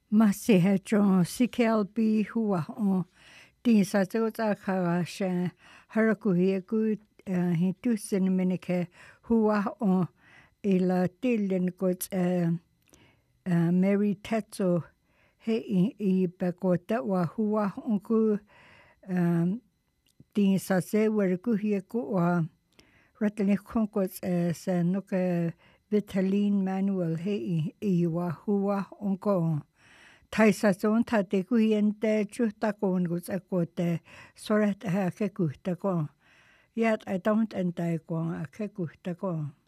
Masihe John CKLB hua on tinsa tsota kharasha harakuhi ku hitu sinminike hua on ila tillen kots Mary Tetsu he I bekota wa hua on ku tinsa se werkuhi ku wa ratni konkos sa nuka Vitaline Manuel he I wa hua on ko Taisa zon tate kuhiente chuta kon gus akote soret ha ke kuhta ko. Yet I don't enta ko a ke kuhta ko.